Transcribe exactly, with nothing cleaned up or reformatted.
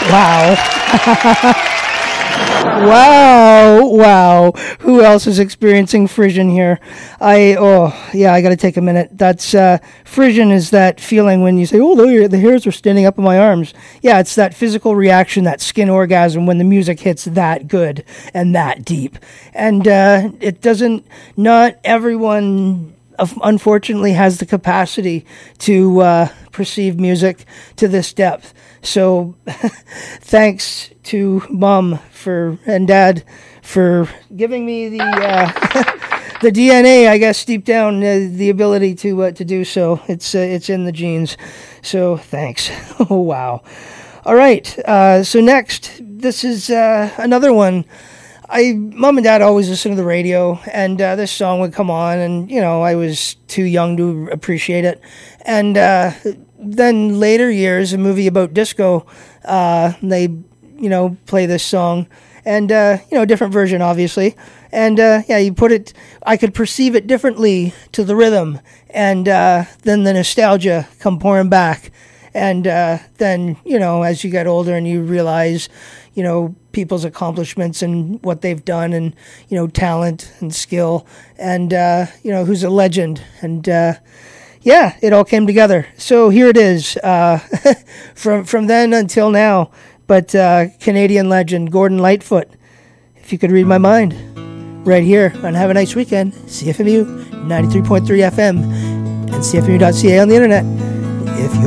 Wow. Wow, wow. Who else is experiencing frisson here? I, oh, yeah, I got to take a minute. That's, uh, frisson is that feeling when you say, oh, the, the hairs are standing up in my arms. Yeah, it's that physical reaction, that skin orgasm when the music hits that good and that deep. And uh, it doesn't, not everyone unfortunately has the capacity to uh, perceive music to this depth. So thanks to Mom for and Dad for giving me the uh, the D N A, I guess, deep down, uh, the ability to uh, to do so. It's uh, it's in the genes. So thanks. Oh, wow. All right. Uh, so next, this is uh, another one. I, Mom and Dad always listen to the radio, and uh, this song would come on, and, you know, I was too young to appreciate it. And uh, then later years, a movie about disco, uh, they, you know, play this song, and, uh, you know, different version, obviously. And, uh, yeah, you put it, I could perceive it differently to the rhythm, and uh, then the nostalgia come pouring back. And uh, then, you know, as you get older and you realize, you know, people's accomplishments and what they've done and, you know, talent and skill and, uh, you know, who's a legend. And, uh, yeah, it all came together. So here it is, uh, from from then until now. But uh, Canadian legend Gordon Lightfoot, if you could read my mind, right here on Have a Nice Weekend, C F M U ninety-three point three F M and C F M U dot C A on the internet.